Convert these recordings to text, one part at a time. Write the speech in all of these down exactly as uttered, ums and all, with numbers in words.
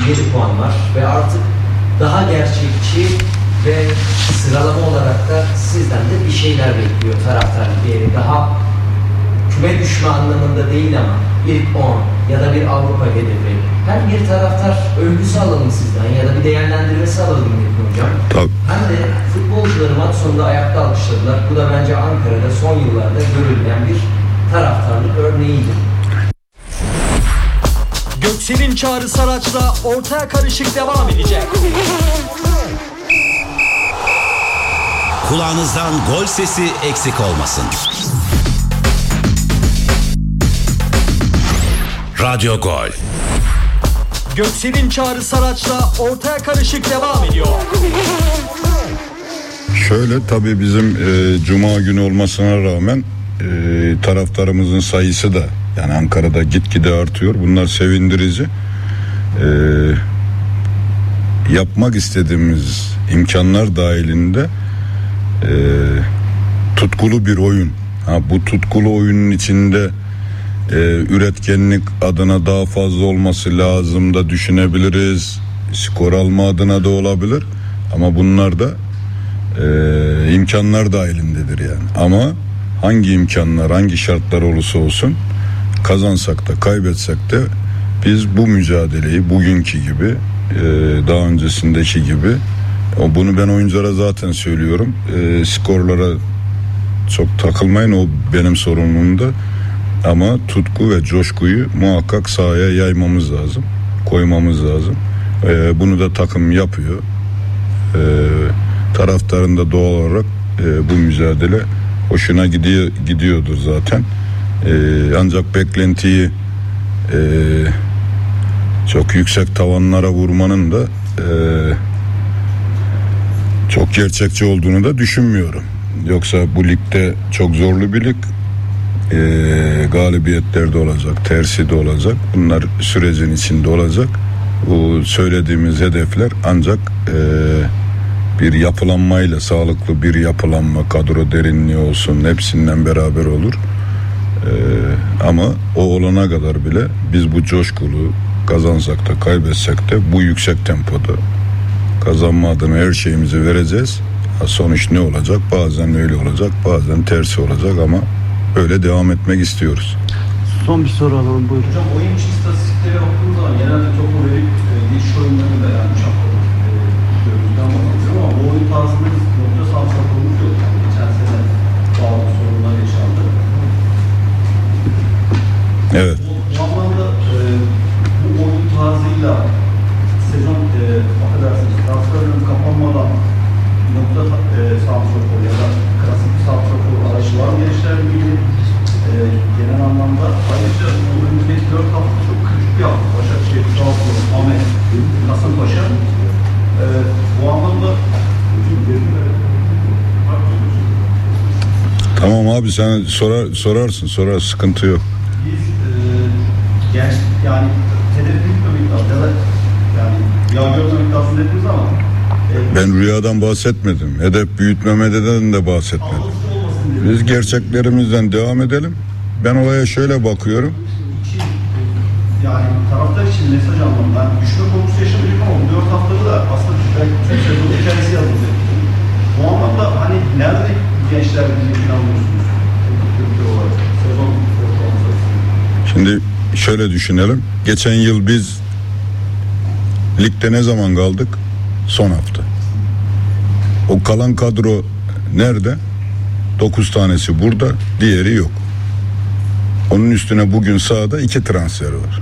yedi puan var ve artık daha gerçekçi ve sıralama olarak da sizden de bir şeyler bekliyor taraftar diğeri. Daha küme düşme anlamında değil ama ilk on ya da bir Avrupa hedefi. Hem bir taraftar övgüsü alalım sizden ya da bir değerlendirmesi alalım Metin Hocam. Tabii. Hem de futbolcuları maç sonunda ayakta alkışladılar. Bu da bence Ankara'da son yıllarda görülmeyen bir taraftarlık örneğiydi. Göksel'in Çağrı Saraç'la ortaya karışık devam edecek. Kulağınızdan gol sesi eksik olmasın. Radyo Gol. Göksel'in Çağrı Saraç'la ortaya karışık devam ediyor. Şöyle tabii bizim e, Cuma günü olmasına rağmen e, taraftarımızın sayısı da yani Ankara'da gitgide artıyor. Bunlar sevindirici. E, yapmak istediğimiz imkanlar dahilinde e, tutkulu bir oyun. Ha, bu tutkulu oyunun içinde e, üretkenlik adına daha fazla olması lazım da düşünebiliriz. Skor alma adına da olabilir. Ama bunlar da e, imkanlar dahilindedir yani. Ama hangi imkanlar, hangi şartlar olursa olsun kazansak da kaybetsek de biz bu mücadeleyi bugünkü gibi e, daha öncesindeki gibi o bunu ben oyunculara zaten söylüyorum. E, skorlara çok takılmayın, o benim sorumluluğumda. Ama tutku ve coşkuyu muhakkak sahaya yaymamız lazım. Koymamız lazım. E, bunu da takım yapıyor. E, taraftarın da doğal olarak e, bu mücadele hoşuna gidiyor, gidiyordur zaten. E, ancak beklentiyi e, çok yüksek tavanlara vurmanın da e, çok gerçekçi olduğunu da düşünmüyorum. Yoksa bu ligde çok zorlu bir lig. E, galibiyetler de olacak, tersi de olacak. Bunlar sürecin içinde olacak. Bu söylediğimiz hedefler ancak e, bir yapılanmayla, sağlıklı bir yapılanma, kadro derinliği olsun, hepsinden beraber olur. E, ama o olana kadar bile biz bu coşkulu, kazansak da kaybetsek de bu yüksek tempoda kazanma adına her şeyimizi vereceğiz. Sonuç ne olacak? Bazen öyle olacak, bazen tersi olacak ama öyle devam etmek istiyoruz. Son bir soru alalım, buyurun. Hocam oyun içi istatistikleri baktığımız zaman genelde topu verip e, geçiş oyunlarını da yani şampiyonluk e, gözümüzden bakıyorum ama bu oyun tarzında biz nokta santraforumuz yok. Yani geçen sene bazı sorunlar yaşandı. Evet. Bu, bu anlamda e, bu oyun tarzıyla sezon e, affedersiniz transferlerin kapanmadan nokta e, santrafor ya da klasik bir santrafor aracı var mı gençlerle ilgili? E, genel anlamda ayrıca önümüzdeki dört hafta çok kritik bir hafta. Başakşehir, Trabzon, Ahmet, Kasımpaşa. E, bu anlamda Tamam abi, sen sorar, sorarsın, sorar, sıkıntı yok. biz e, genç yani hedef büyütmemek lazım ya da yani yağ görmemek lazım dediniz ama e, Ben rüyadan bahsetmedim. Hedef büyütmemeden de bahsetmedim. algısı olmasın diye. Biz gerçeklerimizden devam edelim. Ben olaya şöyle bakıyorum. İki, yani taraftar için mesaj anlamında yani düşme konusu yaşamayacak ama bu dört haftada da aslında belki tüm sezon hikayesi yazılacak. Bu anlamda hani nerede gençler bizi planlıyorsunuz? Türkiye olarak sezon ortalaması. Şimdi şöyle düşünelim. Geçen yıl biz ligde ne zaman kaldık? Son hafta. O kalan kadro nerede? Dokuz tanesi burada, diğeri yok. Onun üstüne bugün sahada iki transfer var.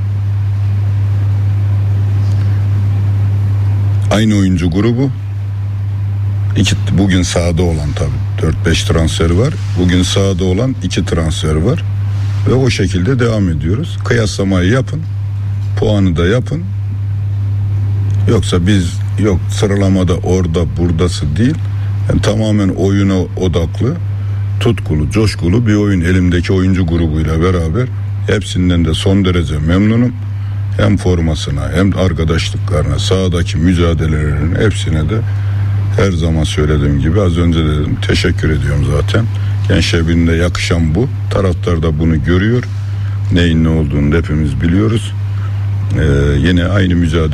Aynı oyuncu grubu. İki, bugün sahada olan tabii dört beş transfer var. Bugün sahada olan iki transfer var. Ve o şekilde devam ediyoruz. Kıyaslamayı yapın. Puanı da yapın. Yoksa biz yok sıralamada orada buradası değil. Yani tamamen oyuna odaklı, tutkulu, coşkulu bir oyun. Elimdeki oyuncu grubuyla beraber hepsinden de son derece memnunum. Hem formasına hem arkadaşlıklarına, sahadaki mücadelelerinin hepsine de her zaman söylediğim gibi az önce dedim, teşekkür ediyorum zaten. Gençler Birliği'nde yakışan bu. Taraftar da bunu görüyor. Neyin ne olduğunu hepimiz biliyoruz. Ee, yine aynı mücadele